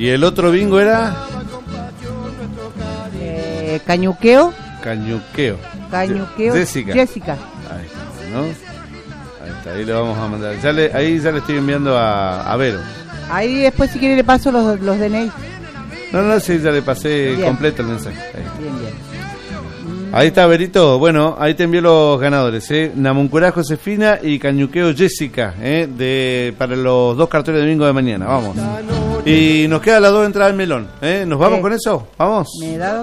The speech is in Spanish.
¿Y el otro bingo era? Cañuqueo. Cañuqueo. Jessica. Ahí está, ¿no? Ahí está, ahí le vamos a mandar. Ahí ya le estoy enviando a Vero. Ahí después si quiere le paso los DNI. No, sí, ya le pasé bien. Completo el mensaje. Ahí. Bien. Ahí está, Verito. Bueno, ahí te envió los ganadores, Namuncurá Josefina y Cañuqueo Jessica, para los 2 cartones de domingo de mañana. Vamos. Y nos queda las 2 entradas al melón, ¿Nos vamos con eso? Vamos. Me he dado